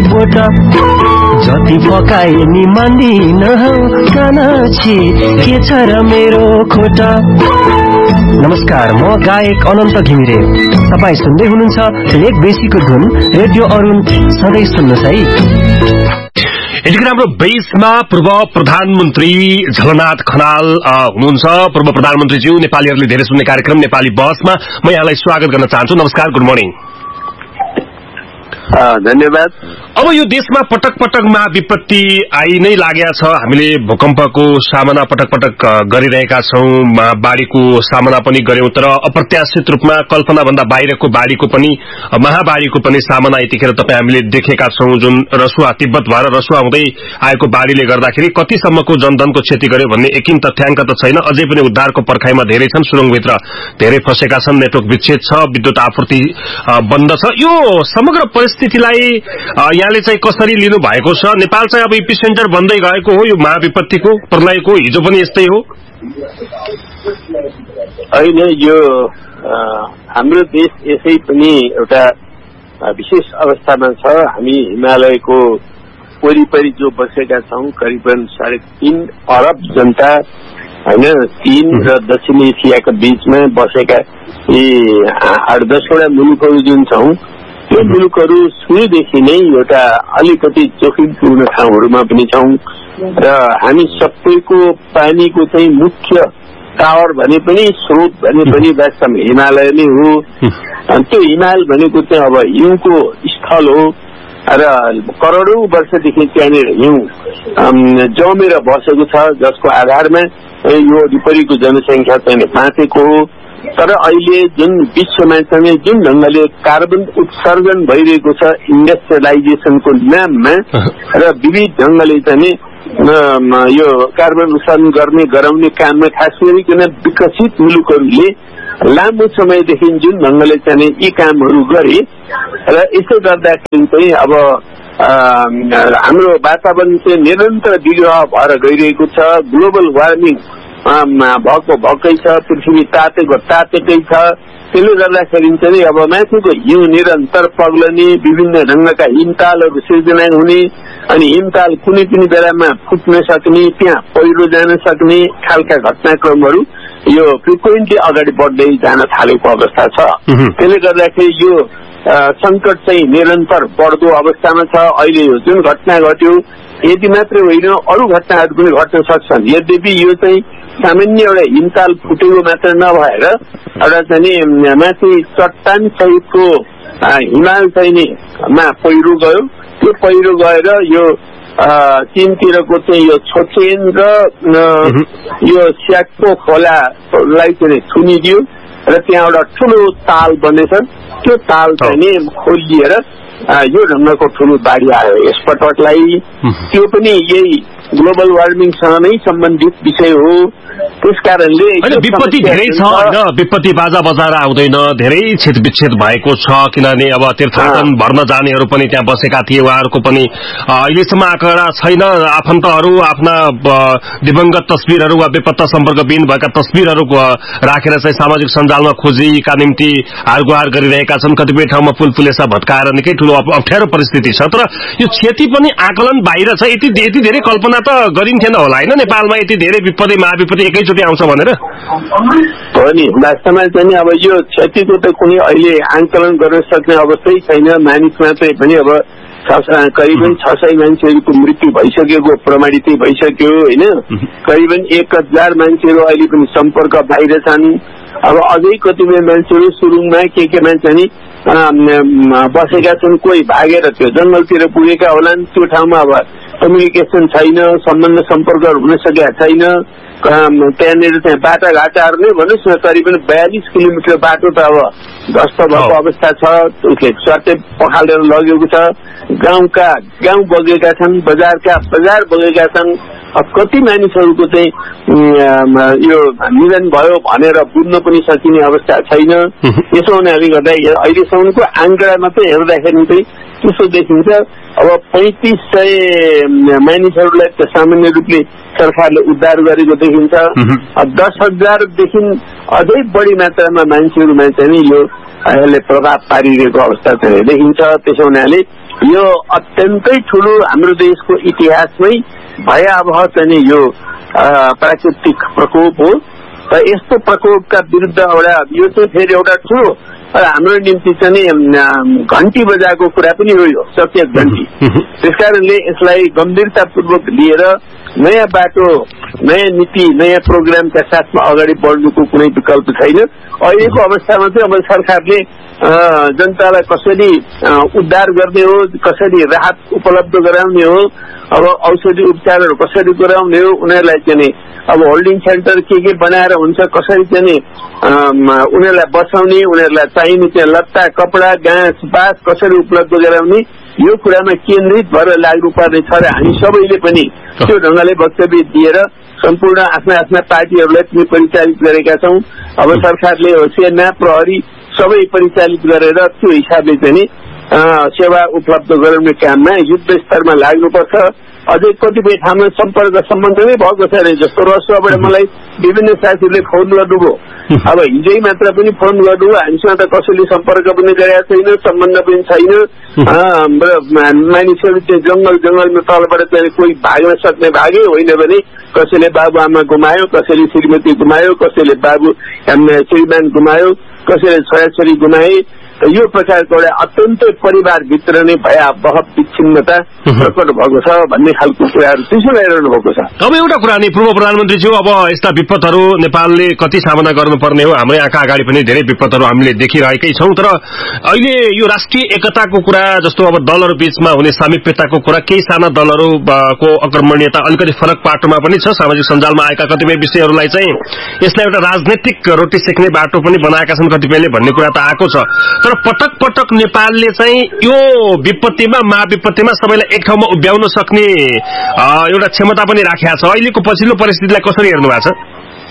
बोट जति पकाए नि मान्दिन कानाछि के छ र मेरो खोटा। नमस्कार, म गायक अनन्त घिमिरे। तपाईं सुन्दै हुनुहुन्छ लेक बेसीको धुन रेडियो अरुण। सधैँ सुन्नुहोस् है। यतिखेर हाम्रो बेसमा पूर्व प्रधानमन्त्री झलनाथ खनाल हुनुहुन्छ। पूर्व प्रधानमन्त्रीज्यू, नेपालीहरूले धेरै सुन्ने कार्यक्रम नेपाली बसमा म यहाँलाई स्वागत गर्न चाहन्छु। नमस्कार, गुड मर्निङ। धन्यवाद। अब यो देशमा पटक पटक महाविपत्ति आई नै लागेको छ। हामीले भूकम्पको सामना पटक पटक गरिरहेका छौं, बाढीको सामना पनि गर्यौं, तर अप्रत्याशित रूपमा कल्पनाभन्दा बाहिरको बाढीको पनि महाबाढीको पनि सामना यतिखेर तपाईँ हामीले देखेका छौं। जुन रसुवा तिब्बत भएर रसुवा हुँदै आएको बाढीले गर्दाखेरि कतिसम्मको जनधनको क्षति गर्यो भन्ने एकिन तथ्याङ्क त छैन। अझै पनि उद्धारको पर्खाइमा धेरै छन्, सुरुङभित्र धेरै फँसेका छन्, नेटवर्क विच्छेद छ, विद्युत आपूर्ति बन्द छ। यो समग्र परिस्थितिलाई यहाँले चाहिँ कसरी लिनु भएको छ? नेपाल चाहिँ अब एपिसेन्टर बन्दै गएको हो यो महाविपत्तिको, प्रलयको। हिजो पनि यस्तै हो होइन? यो हाम्रो देश यसै पनि एउटा विशेष अवस्थामा छ। हामी हिमालयको वरिपरि जो बसेका छौं, करिबन 3.5 अरब जनता होइन, चीन र दक्षिण एसियाका बीचमा बसेका यी 8-10 वटा मुलुकहरू जुन छौं, यो मुलुकहरू सुरुदेखि नै एउटा अलिकति जोखिमपूर्ण ठाउँहरूमा पनि छौं र हामी सबैको पानीको चाहिँ मुख्य टावर भने पनि स्रोत भने पनि वास्तवमा हिमालय नै हो। त्यो हिमाल भनेको चाहिँ अब हिउँको स्थल हो र करोडौं वर्षदेखि त्यहाँनिर हिउँ जमेर बसेको छ, जसको आधारमा यो वरिपरिको जनसङ्ख्या चाहिँ बाँचेको हो। तर अहिले जुन विश्वमा चाहिँ जुन ढंगले कार्बन उत्सर्जन भइरहेको छ इन्डस्ट्रियलाइजेसनको नाममा र विविध ढंगले चाहिँ यो कार्बन उत्सर्जन गर्ने गराउने काममा खास गरिकन विकसित मुलुकहरूले लामो समयदेखि जुन ढंगले चाहिँ यी कामहरू गरे र यसो गर्दाखेरि चाहिँ अब हाम्रो वातावरण चाहिँ निरन्तर विग्रह भएर गइरहेको छ। ग्लोबल वार्मिङ भएको भएकै छ, पृथ्वी तातेको तातेकै छ। त्यसले गर्दाखेरि चाहिँ अब माथिको हिउँ निरन्तर पग्लने, विभिन्न ढंगका हिमतालहरू सिर्जना हुने, अनि हिमताल कुनै पनि बेलामा फुट्न सक्ने, त्यहाँ पहिरो जान सक्ने खालका घटनाक्रमहरू यो फ्रिक्वेन्टली अगाडि बढ्दै जान थालेको अवस्था छ। त्यसले गर्दाखेरि यो संकट चाहिँ निरन्तर बढ्दो अवस्थामा छ। अहिले यो जुन घटना घट्यो यति मात्रै होइन, अरू घटनाहरू पनि घट्न सक्छन्। यद्यपि यो चाहिँ सामान्य एउटा हिमताल फुटेको मात्र नभएर एउटा चाहिँ माथि चट्टान सहितको हिमाल चाहिँ मा पहिरो गयो। त्यो पहिरो गएर यो चीनतिरको चाहिँ यो छोचेन र यो स्याकपो खोलालाई चाहिँ थुनिदियो र त्यहाँ एउटा ठुलो ताल बनेछ। त्यो ताल चाहिँ खोलिएर यो ढंगको ठुलो बाढी आयो यसपटकलाई। त्यो पनि यही ग्लोबल वार्मिङसँग नै सम्बन्धित विषय हो। त्यसकारणले विपत्ति धेरै छ होइन, विपत्ति बाजा बजाएर आउँदैन, धेरै छेदविच्छेद भएको छ। किनभने अब तीर्थाटन भर्न जानेहरू पनि त्यहाँ बसेका थिए, उहाँहरूको पनि अहिलेसम्म आँकडा छैन। आफन्तहरू आफ्ना दिवंगत तस्बिरहरू वा बेपत्ता सम्पर्कविहीन भएका तस्बिरहरू राखेर चाहिँ सामाजिक सञ्जालमा खोजीका निम्ति हारगुहार गरिरहेका छन्। कतिपय ठाउँमा फुलफुलेसा भत्काएर निकै ठूलो अप्ठ्यारो परिस्थिति छ। तर यो क्षति पनि आकलन बाहिर छ। यति धेरै कल्पना त गरिन्थेन होला होइन नेपालमा यति धेरै विपत्ति महाविपत्ति एकैचोटि आउँछ भनेर। हो नि, वास्तवमा चाहिँ अब यो क्षतिको त कुनै अहिले आंकलन गर्न सक्ने अवस्थै छैन। मानिस मात्रै पनि अब करिबन 600 मान्छेहरूको मृत्यु भइसकेको प्रमाणित भइसक्यो होइन। करिबन 1000 मान्छेहरू अहिले पनि सम्पर्क बाहिर छन्। अब अझै कतिपय मान्छेहरू सुरुङमा के मान्छे बसेका छन्, कोही भागेर त्यो जंगलतिर पुगेका होलान्। त्यो ठाउँमा अब कम्युनिकेसन छैन, सम्बन्ध सम्पर्कहरू हुन सकेका छैन। त्यहाँनिर चाहिँ बाटाघाटाहरू नै भन्नुहोस् न, करिबन 42 किलोमिटर बाटो त अब ध्वस्त भएको अवस्था छ। उसले स्वाटै पखालेर लगेको छ। गाउँका गाउँ बगेका छन्, बजारका बजार बगेका छन्। कति मानिसहरूको चाहिँ यो निधन भयो भनेर बुझ्न पनि सकिने अवस्था छैन। यसो हुनाले गर्दा अहिलेसम्मको आंकडा मात्रै हेर्दाखेरि चाहिँ त्यसो देखिन्छ। अब 3500 मानिसहरूलाई त सामान्य रूपले सरकारले उद्धार गरेको देखिन्छ। 10,000 देखि अझै बढी मात्रामा मान्छेहरूमा चाहिँ यो यसले प्रभाव पारिरहेको अवस्था चाहिँ देखिन्छ। त्यसो हुनाले यो अत्यन्तै ठूलो हाम्रो देशको इतिहासमै भयावह चाहिँ यो प्राकृतिक प्रकोप हो र यस्तो प्रकोपका विरुद्ध एउटा यो चाहिँ फेरि एउटा ठूलो हाम्रो निम्ति चाहिँ घण्टी बजाएको कुरा पनि हो यो सचेत घण्टी। त्यसकारणले यसलाई गम्भीरतापूर्वक लिएर नयाँ बाटो नयाँ नीति नयाँ प्रोग्रामका साथमा अगाडि बढ्नुको कुनै विकल्प छैन। अहिलेको अवस्थामा चाहिँ अब सरकारले जनतालाई कसरी उद्धार गर्ने हो, कसरी राहत उपलब्ध गराउने हो, अब औषधि उपचारहरू कसरी गराउने हो, उनीहरूलाई चाहिँ अब होल्डिङ सेन्टर के बनाएर हुन्छ, कसरी चाहिँ उनीहरूलाई बचाउने, उनीहरूलाई चाहिने चाहिँ लत्ता कपडा घाँस बास कसरी उपलब्ध गराउने, यो कुरामा केन्द्रित भएर लाग्नुपर्ने छ र हामी सबैले पनि त्यो ढंगले वक्तव्य दिएर सम्पूर्ण आफ्ना आफ्ना पार्टीहरूलाई पनि परिचालित गरेका छौं। अब सरकारले सेना प्रहरी सबै परिचालित गरेर त्यो हिसाबले चाहिँ सेवा उपलब्ध गराउने काममा युद्ध स्तरमा लाग्नुपर्छ। अझै कतिपय ठाउँमा सम्पर्क सम्बन्ध नै भएको छैन। जस्तो रसुवाबाट मलाई विभिन्न साथीहरूले फोन गर्नुभयो, अब हिजै मात्र पनि फोन गर्नुभयो, हामीसँग त कसैले सम्पर्क पनि गरेका छैन, सम्बन्ध पनि छैन। मानिसहरू चाहिँ जंगलमा तलबाट चाहिँ कोही भाग्न सक्ने भाग्यो, होइन भने कसैले बाबुआमा गुमायो, कसैले श्रीमती गुमायो, कसैले श्रीमान गुमायो, कसैले छोराछोरी गुमाए। यो प्रकारको एउटा अत्यन्तै परिवारभित्र नै भयावह विच्छिन्नता प्रकट भएको छ भन्ने खालको कुराहरू सुनाइरहनु भएको छ। अब एउटा कुरा नि पूर्व प्रधानमन्त्रीज्यू, अब यस्ता विपदहरू नेपालले कति सामना गर्नुपर्ने हो, हाम्रो आँखा अगाडि पनि धेरै विपदहरू हामीले देखिरहेकै छौं। तर अहिले यो राष्ट्रिय एकताको कुरा, जस्तो अब दलहरू बीचमा हुने सामिप्यताको कुरा, केही साना दलहरूको आक्रमणीयता अलिकति फरक पाटोमा पनि छ। सामाजिक सञ्जालमा आएका कतिपय विषयहरूलाई चाहिँ यसलाई एउटा राजनैतिक रोटी सेक्ने बाटो पनि बनाएका छन् कतिपयले भन्ने कुरा त आएको छ। तर पटक पटक नेपालले चाहिँ यो विपत्तिमा महाविपत्तिमा सबैलाई एक ठाउँमा उभ्याउन सक्ने एउटा क्षमता पनि राखेको छ। अहिलेको पछिल्लो परिस्थितिलाई कसरी हेर्नु भएको छ?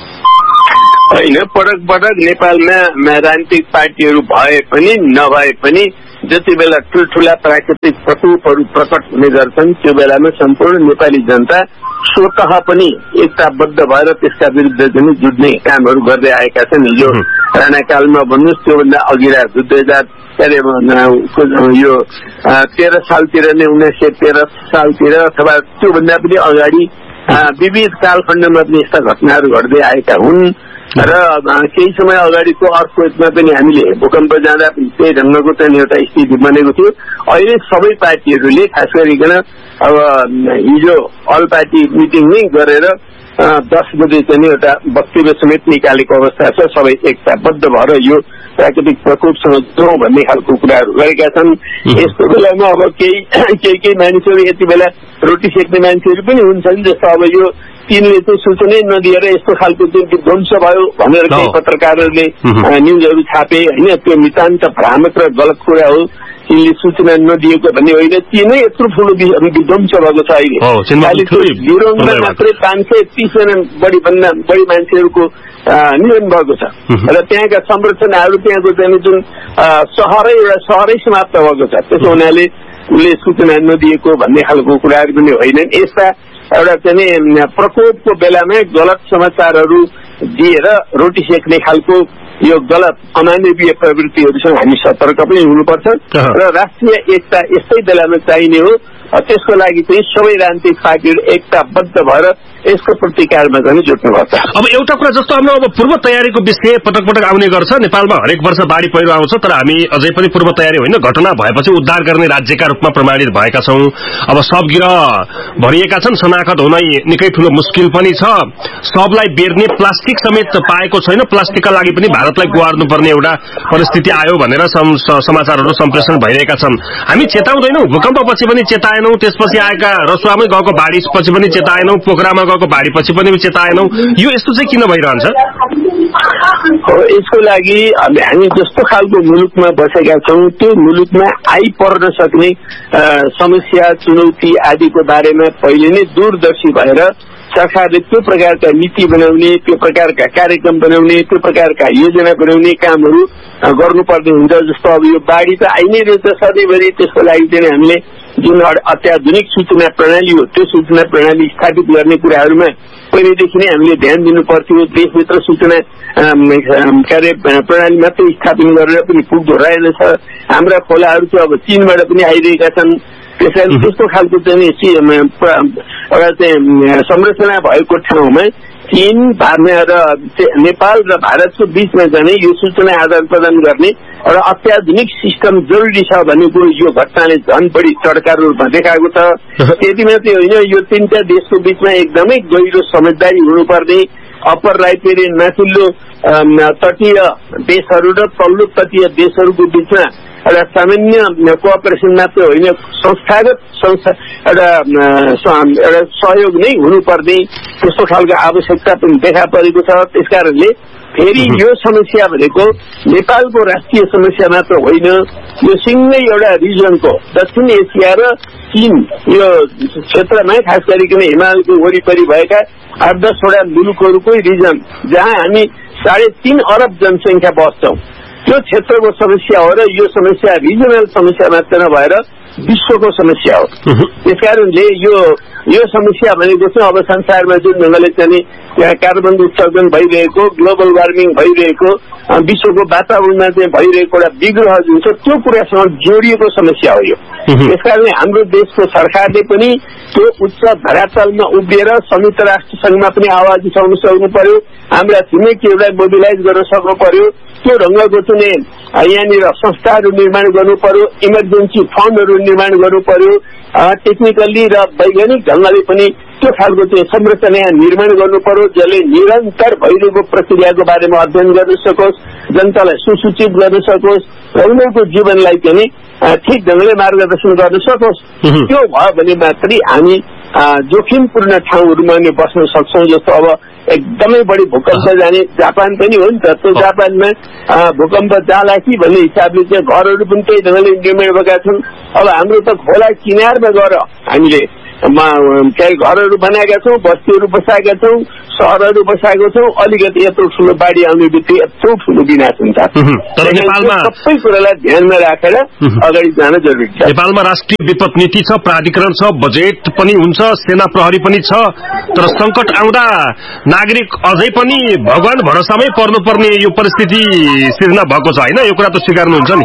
होइन, पटक पटक नेपालमा राजनीतिक पार्टीहरू भए पनि नभए पनि जति बेला ठूल्ठूला प्राकृतिक प्रकोपहरू प्रकट हुने गर्छन् त्यो बेलामा सम्पूर्ण नेपाली जनता स्वतः पनि एकताबद्ध भएर त्यसका विरुद्ध चाहिँ जुट्ने कामहरू गर्दै आएका छन्। हिजो राणाकालमा भन्नुहोस्, त्योभन्दा अघिरा 2013 यो 13 सालतिर नै 1913 सालतिर अथवा त्योभन्दा पनि अगाडि विविध कालखण्डमा पनि यस्ता घटनाहरू घट्दै आएका हुन्। र केही समय अगाडिको अर्थक्वेकमा पनि हामीले भूकम्प जाँदा त्यही ढंगको चाहिँ एउटा स्थिति बनेको थियो। अहिले सबै पार्टीहरूले खास गरिकन अब हिजो अल पार्टी मिटिङ नै गरेर 10 बजे चाहिँ एउटा वक्तव्य समेत निकालेको अवस्था छ। सबै एकताबद्ध भएर यो प्राकृतिक प्रकोपसँग जोडौं भन्ने खालको कुराहरू गरेका छन्। यस्तो बेलामा अब केही मानिसहरू यति बेला रोटी सेक्ने मान्छेहरू पनि हुन्छन्, जस्तो अब यो तिनले चाहिँ सूचनै नदिएर यस्तो खालको चाहिँ विध्वंस भयो भनेर केही पत्रकारहरूले न्युजहरू छापे, होइन, त्यो नितान्त भ्रामक र गलत कुरा हो। तिनले सूचना नदिएको भन्ने होइन, तिनै यत्रो ठूलो विध्वंस भएको छ। अहिले गिरोङमा मात्रै 530 जना बढी मान्छेहरूको निधन भएको छ र त्यहाँका संरचनाहरू त्यहाँको चाहिँ जुन एउटा सहरै समाप्त भएको छ। त्यसो हुनाले उसले सूचना नदिएको भन्ने खालको कुराहरू पनि होइनन्। यस्ता एउटा चाहिँ प्रकोपको बेलामा गलत समाचारहरू दिएर रोटी सेक्ने खालको यो गलत अमानवीय प्रवृत्तिहरूसँग हामी सतर्क पनि हुनुपर्छ र राष्ट्रिय एकता यस्तै बेलामा चाहिने हो। त्यसको लागि चाहिँ सबै राजनीतिक पार्टीहरू एकताबद्ध भएर यसको प्रतिकारमा पनि जुट्नुपर्छ। अब एउटा कुरा जस्तो हाम्रो अब पूर्व तयारीको विषय पटक पटक आउने गर्छ। नेपालमा हरेक वर्ष बाढी पहिरो आउँछ, तर हामी अझै पनि पूर्व तयारी होइन, घटना भएपछि उद्धार गर्ने राज्यका रूपमा प्रमाणित भएका छौं। अब शवगिरह भरिएका छन्, शनाखत हुन निकै ठूलो मुस्किल पनि छ। शवलाई बेर्ने प्लास्टिक समेत पाएको छैन, प्लास्टिकका लागि पनि भारतलाई गुहार्नुपर्ने एउटा परिस्थिति आयो भनेर समाचारहरू सम्प्रेषण भइरहेका छन्। हामी चेताउँदैनौं, भूकम्पपछि पनि चेताएनौं, त्यसपछि आएका रसुवामै गएको बाढीपछि पनि चेताएनौं, पोखरामा गएको बाढीपछि पनि चेताएनौं। यो यस्तो चाहिँ किन भइरहन्छ? यसको लागि हामी जस्तो खालको मुलुकमा बसेका छौं त्यो मुलुकमा आइपर्न सक्ने समस्या चुनौती आदिको बारेमा पहिले नै दूरदर्शी भएर सरकारले त्यो प्रकारका नीति बनाउने, त्यो प्रकारका कार्यक्रम बनाउने, त्यो प्रकारका योजना बनाउने कामहरू गर्नुपर्ने हुन्छ। जस्तो अब यो बाढी त आइ नै रहेछ सधैँभरि, त्यसको लागि चाहिँ हामीले जुन अत्याधुनिक सूचना प्रणाली हो त्यो सूचना प्रणाली स्थापित गर्ने कुराहरूमा पहिलेदेखि नै हामीले ध्यान दिनु पर्थ्यो। देशभित्र सूचना प्रणाली मात्रै स्थापना गरेर पनि पुग्दो रहेनछ। हाम्रा खोलाहरू चाहिँ अब चीनबाट पनि आइरहेका छन्। त्यसैले त्यस्तो खालको चाहिँ एउटा चाहिँ संरचना भएको ठाउँमा चीन र नेपाल र भारतको बीचमा जाने यो सूचना आदान प्रदान गर्ने एउटा अत्याधुनिक सिस्टम जरुरी छ भन्ने कुरो यो घटनाले झन् बढी चटकार रूपमा देखाएको छ। त्यति मात्रै होइन, यो तीनटा देशको बीचमा एकदमै गहिरो समझदारी हुनुपर्ने, अप्पर राइपेरियन माथिल्लो तटीय देशहरू र तल्लो तटीय देशहरूको बीचमा एउटा सामान्य कोअपरेसन मात्र होइन, संस्थागत एउटा सहयोग नै हुनुपर्ने त्यस्तो खालको आवश्यकता पनि देखा परेको छ। त्यसकारणले फेरि यो समस्या भनेको नेपालको राष्ट्रिय समस्या मात्र होइन, यो सिंगै एउटा रिजनको दक्षिण एसिया र चीन यो क्षेत्रमा खास गरिकन हिमालको वरिपरि भएका 8-10 मुलुकहरूकै रिजन जहाँ हामी 3.5 अरब जनसङ्ख्या बस्छौं त्यो क्षेत्रको समस्या हो र यो समस्या रिजनल समस्या मात्र नभएर विश्वको समस्या हो। त्यसकारणले यो समस्या भनेको चाहिँ अब संसारमा जुन ढंगले चाहिँ कार्बन उत्सर्जन भइरहेको, ग्लोबल वार्मिङ भइरहेको, विश्वको वातावरणमा चाहिँ भइरहेको एउटा विग्रह जुन छ त्यो कुरासँग जोडिएको समस्या हो यो। त्यसकारणले हाम्रो देशको सरकारले पनि त्यो उच्च धरातलमा उभिएर संयुक्त राष्ट्र संघमा पनि आवाज उठाउन सक्नु पर्यो, हाम्रा छिमेकीहरूलाई मोबिलाइज गर्न सक्नु पर्यो, त्यो ढंगको चाहिँ यहाँनिर संस्थाहरू निर्माण गर्नु पर्यो, इमर्जेन्सी फन्डहरू निर्माण गर्नु पर्यो, टेक्निकली र वैज्ञानिक ढंगले पनि त्यो खालको चाहिँ संरचना निर्माण गर्नु पर्यो जसले निरन्तर भइरहेको प्रक्रियाको बारेमा अध्ययन गर्न सकोस्, जनतालाई सुसूचित गर्न सकोस् र उनीहरूको जीवनलाई पनि ठिक ढंगले मार्गदर्शन गर्न सकोस्। त्यो भयो भने मात्रै हामी जोखिमपूर्ण ठाउँहरूमा बस्न सक्छौं। जस्तो अब एकदमै बढी भूकम्प जाने जापान पनि हो नि त, त्यो जापानमा भूकम्प जाला कि भन्ने हिसाबले चाहिँ घरहरू पनि त्यही ढंगले निर्माण भएका छन्। अब हाम्रो त खोला किनारमा गएर हामीले घरहरू बनाएका छौं, बस्तीहरू बसाएका छौं, सहरहरू बसाएको छौं, अलिकति यत्रो ठुलो बाढी आउने बित्तिकै यत्रो ठुलो विनाश हुन्छ। तर नेपालमा सबै कुरालाई ध्यानमा राखेर अगाडि जान जरुरी छ। नेपालमा राष्ट्रिय विपद नीति छ, प्राधिकरण छ, बजेट पनि हुन्छ, सेना प्रहरी पनि छ, तर संकट आउँदा नागरिक अझै पनि भगवान भरोसामै पर्नुपर्ने यो परिस्थिति सिर्जना भएको छ हैन? यो कुरा त स्वीकार्नुहुन्छ नि?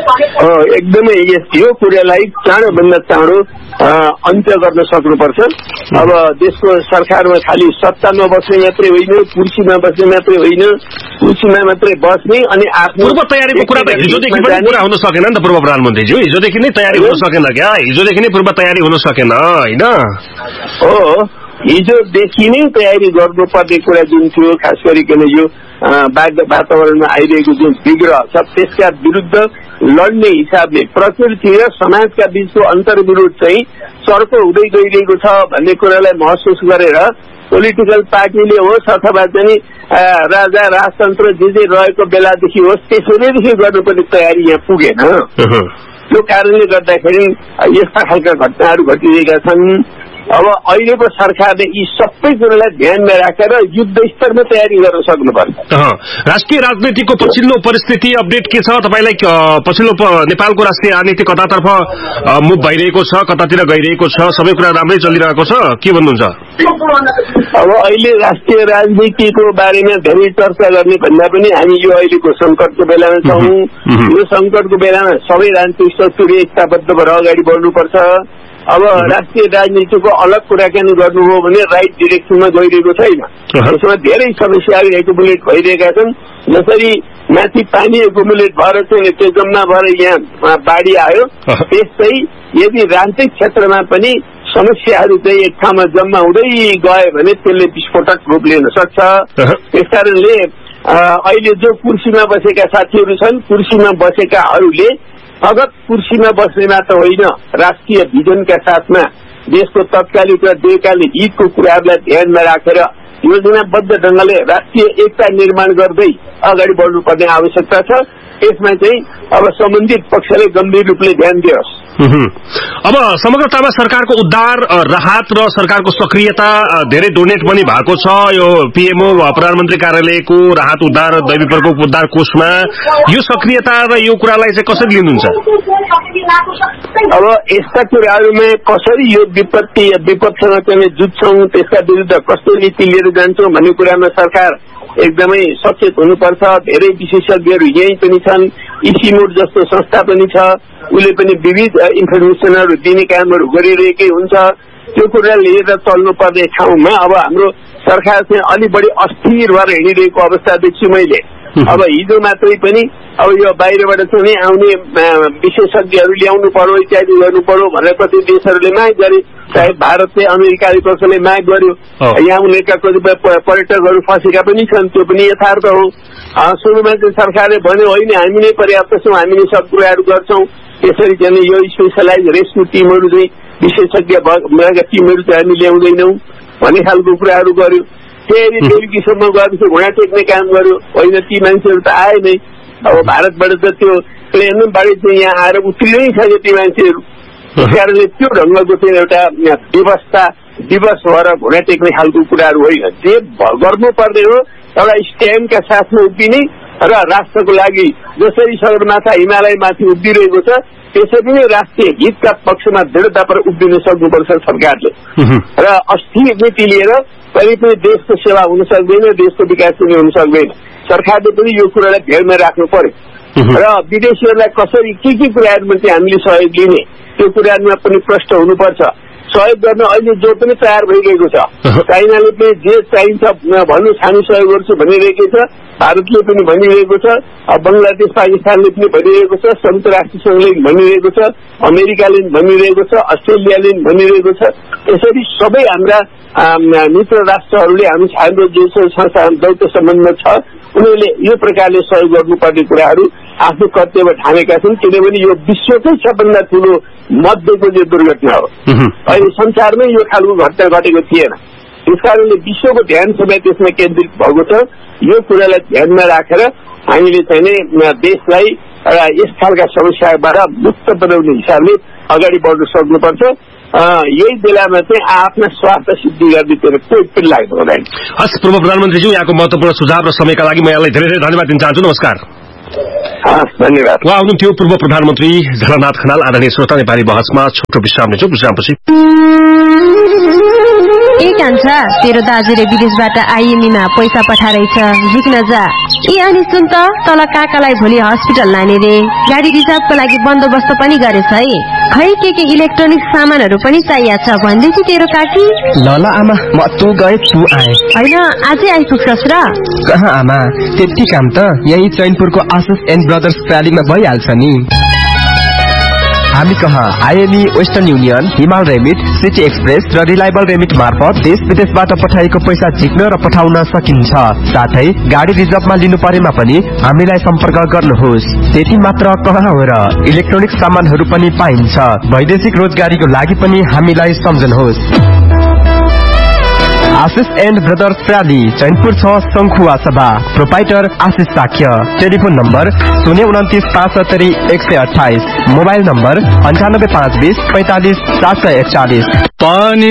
एकदमै यो कुरालाई चाँडोभन्दा चाँडो अन्त्य गर्न सक्नुपर्छ। अब देशको सरकारमा खालि सत्तामा बस्ने मात्रै होइन, कुर्सीमा बस्ने मात्रै होइन, कुर्सीमा मात्रै बस्ने अनि आफ्नो पूर्व तयारीको कुरा त हिजोदेखि पनि पूरा हुन सकेन नि त पूर्व प्रधानमन्त्रीज्यू। हिजोदेखि नै तयारी हुन सकेन क्या? हिजोदेखि नै पूर्व तयारी हुन सकेन हैन? हो, हिजोदेखि नै तयारी गर्नुपर्ने कुरा जुन थियो, खास गरिकन यो वातावरणमा आइरहेको जुन विग्रह छ त्यसका विरुद्ध लड्ने हिसाबले प्रकृति र समाजका बीचको अन्तर्विरोध चाहिँ चर्को हुँदै गइरहेको छ भन्ने कुरालाई महसुस गरेर पोलिटिकल पार्टीले होस् अथवा चाहिँ राजा राजतन्त्र जे रहेको बेलादेखि होस् त्यसैदेखि गर्नुपर्ने तयारी यहाँ पुगेन। त्यो कारणले गर्दाखेरि यस्ता खालका घटनाहरू घटिरहेका छन्। अब अहिलेको सरकारले यी सबै कुरालाई ध्यानमा राखेर युद्ध स्तरमा तयारी गर्न सक्नुपर्छ। राष्ट्रिय राजनीतिको पछिल्लो परिस्थिति अपडेट के छ तपाईलाई? पछिल्लो नेपालको राष्ट्रिय राजनीति कतातर्फ मुभ भइरहेको छ, कतातिर गइरहेको छ, सबै कुरा राम्रै चलिरहेको छ, के भन्नुहुन्छ? अब अहिले राष्ट्रिय राजनीतिको बारेमा धेरै चर्चा गर्ने भन्दा पनि हामी यो अहिलेको संकटको बेलामा छौँ। यो संकटको बेलामा सबै राजनीतिक शक्तिहरू एकताबद्ध भएर अगाडि बढ्नुपर्छ। अब राष्ट्रिय राजनीतिको अलग कुराकानी गर्नु हो भने राइट डिरेक्सनमा गइरहेको छैन। यसमा धेरै समस्याहरू एकुमुलेट भइरहेका छन्। जसरी माथि पानी एकुमुलेट भएर चाहिँ त्यो जम्मा भएर यहाँ बाढी आयो, त्यस्तै यदि राजनीतिक क्षेत्रमा पनि समस्याहरू चाहिँ एक ठाउँमा जम्मा हुँदै गयो भने त्यसले विस्फोटक रूप लिन सक्छ। त्यसकारणले अहिले जो कुर्सीमा बसेका साथीहरू छन्, कुर्सीमा बसेकाहरूले फगत कुर्सीमा बस्ने मात्र होइन, राष्ट्रिय भिजनका साथमा देशको तत्कालिक र दीर्घकालीन हितको कुराहरूलाई ध्यानमा राखेर योजनाबद्ध ढंगले राष्ट्रिय एकता निर्माण गर्दै अगाडि बढ्नुपर्ने आवश्यकता छ। यसमा चाहिँ अब सम्बन्धित पक्षले गम्भीर रूपले ध्यान दियोस्। अब समग्रतामा सरकारको उद्धार राहत र सरकारको सक्रियता धेरै डोनेट पनि भएको छ यो पीएमओ प्रधानमन्त्री कार्यालयको राहत उद्धार दैवी प्रकोप उद्धार कोषमा। यो सक्रियता र यो कुरालाई चाहिँ कसरी लिनुहुन्छ? अब यस्ता कुराहरूमा कसरी यो विपत्ति या विपदसँग चाहिँ जुझ्छौं, त्यसका विरुद्ध कस्तो नीति लिएर जान्छौं भन्ने कुरामा सरकार एकदमै सचेत हुनुपर्छ। धेरै विशेषज्ञहरू यही पनि छन्, इसिमोड जस्तो संस्था पनि छ, उसले पनि विविध इन्फर्मेसनहरू दिने कामहरू गरिरहेकै हुन्छ। त्यो कुरा लिएर चल्नुपर्ने ठाउँमा अब हाम्रो सरकार चाहिँ अलि बढी अस्थिर भएर हिँडिरहेको अवस्था देख्छु मैले। अब हिजो मात्रै पनि अब यो बाहिरबाट चाहिँ आउने विशेषज्ञहरू ल्याउनु पर्यो, इत्यादि गर्नु पर्यो भनेर कति देशहरूले माग गरे, चाहे भारतले अमेरिकाले कसैले माग गर्यो। यहाँ उनीहरूका कतिपय पर्यटकहरू फँसेका पनि छन्, त्यो पनि यथार्थ हो। सुरुमा चाहिँ सरकारले भन्यो होइन हामी नै पर्याप्त छौँ, हामीले सब कुराहरू गर्छौँ, यसरी चाहिँ यो स्पेसलाइज रेस्क्यु टिमहरू चाहिँ विशेषज्ञ भएका टिमहरू चाहिँ हामी ल्याउँदैनौँ भन्ने खालको कुराहरू गर्यो। फेरि बेलुकीसम्म गएपछि घुँडा टेक्ने काम गर्यो। होइन ती मान्छेहरू त आए नै, अब भारतबाट त त्यो प्लेनबाट चाहिँ यहाँ आएर उत्रिनै छ ती मान्छेहरू। त्यस कारणले त्यो ढङ्गको चाहिँ एउटा व्यवस्था दिवस भएर घुँडा टेक्ने खालको कुराहरू होइन। जे गर्नुपर्ने हो एउटा स्ट्यान्डका साथमा उभिने र राष्ट्रको लागि जसरी सगरमाथा हिमालयमाथि उभिरहेको छ त्यसरी नै राष्ट्रिय हितका पक्षमा दृढतापर उभिन सक्नुपर्छ सरकारले। र अस्थिर नीति लिएर कहिले पनि देशको सेवा हुन सक्दैन, देशको विकास पनि हुन सक्दैन। सरकारले पनि यो कुरालाई ध्यानमा राख्नु पर्यो र विदेशीहरूलाई कसरी के कुराहरूमा चाहिँ हामीले सहयोग लिने त्यो कुराहरूमा पनि प्रष्ट हुनुपर्छ। सहयोग गर्न अहिले जो पनि तयार भइरहेको छ, चाइनाले पनि जे चाहिन्छ भन्नु हामी सहयोग गर्छु भनिरहेको छ, भारतले पनि भनिरहेको छ, बंगलादेश पाकिस्तानले पनि भनिरहेको छ, संयुक्त राष्ट्र संघले पनि भनिरहेको छ, अमेरिकाले पनि भनिरहेको छ, अस्ट्रेलियाले पनि भनिरहेको छ। यसरी सबै हाम्रा मित्र राष्ट्रहरूले हाम्रो जोसँग दौत्य सम्बन्ध छ उनीहरूले यो प्रकारले सहयोग गर्नुपर्ने कुराहरू आफ्नो कर्तव्य ठानेका छन्। किनभने यो विश्वकै सबभन्दा ठुलो मध्यको जो दुर्घटना हो, अहिले संसारमै यो खालको घटना घटेको थिएन। त्यसकारणले विश्वको ध्यान सबै त्यसमा केन्द्रित भएको छ। यो कुरालाई ध्यानमा राखेर हामीले चाहिँ देशलाई यस खालका समस्याबाट मुक्त बनाउने हिसाबले अगाडि बढ्न सक्नुपर्छ। यही बेलामा चाहिँ आफ्ना स्वार्थ सिद्धि गर्ने कोही पनि लाग्नु हुँदैन। हस्, पूर्व प्रधानमन्त्रीज्यू यहाँको महत्वपूर्ण सुझाव र समयका लागि म यहाँलाई धेरै धेरै धन्यवाद दिन चाहन्छु। नमस्कार। धन्यवाद। उहाँ हुनुहुन्थ्यो पूर्व प्रधानमन्त्री झलनाथ खनाल। आदरणीय श्रोता, नेपाली बहसमा छोटो विश्राम लिन्छौँ। विश्रामपछि कान्छा तेरो दाजुले विदेशबाट आइएमईमा पैसा पठाइरहेछ, झिक्न जा। ए अनि सुन त, तल काकालाई भोलि हस्पिटल लाने रे, गाडी रिजर्भको लागि बन्दोबस्त पनि गरेछ है। खै के इलेक्ट्रोनिक सामानहरू पनि चाहिएको छ भन्दैथि तेरो काकी। ल आमा, म तँ गए तू आए। होइन आजै आइपुग्छस् र? कहाँ आमा, त्यति काम त यही चैनपुरको आशिष एन्ड ब्रदर्स प्रालीमा भइहाल्छ नि। हामी कहाँ आइएमई, वेस्टर्न युनियन, हिमाल रेमिट, सिटी एक्सप्रेस र रिलायबल रेमिट मार्फत देश विदेशबाट पठाएको पैसा झिक्न र पठाउन सकिन्छ। साथै गाडी रिजर्भमा लिनु परेमा पनि हामीलाई सम्पर्क गर्नुहोस्। त्यति मात्र कहाँ हो र, इलेक्ट्रोनिक सामानहरू पनि पाइन्छ। वैदेशिक रोजगारीको लागि पनि हामीलाई सम्झनुहोस्। आशिष एन्ड ब्रदर्स प्राली, चैनपुर 6, शंखुवा सभा। प्रोपाइटर आशिष Shakya. Telephone number 029 570 128। Mobile number 95 520 45 741।